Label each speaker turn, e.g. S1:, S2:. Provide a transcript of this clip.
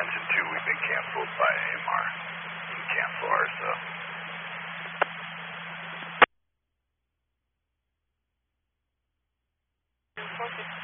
S1: Engine 2, we've been canceled by AMR. You can cancel RSO.